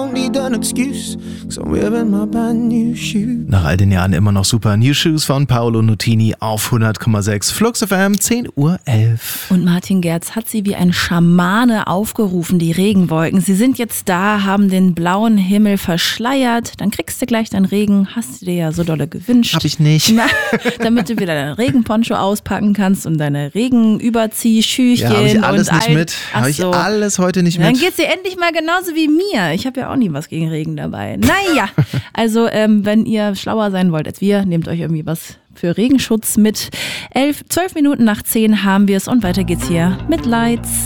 don't need an excuse, 'cause I'm wearing my brand new shoes. Nach all den Jahren immer noch super. New Shoes von Paolo Nutini auf 100,6. Flux FM, 10:11 Uhr. Und Martin Gerz hat sie wie ein Schamane aufgerufen, die Regenwolken. Sie sind jetzt da, haben den blauen Himmel verschleiert. Dann kriegst du gleich deinen Regen. Hast du dir ja so dolle gewünscht. Hab ich nicht. Na, damit du wieder deinen Regenponcho auspacken kannst und deine Regenüberziehschüchchen. Ja, habe ich alles und nicht mit. Habe ich alles heute nicht mit. Dann geht's dir endlich mal genauso wie mir. Ich habe ja auch nie was gegen Regen dabei. Naja, also wenn ihr schlauer sein wollt als wir, nehmt euch irgendwie was für Regenschutz mit. 12 Minuten nach 10 haben wir es und weiter geht's hier mit Lights.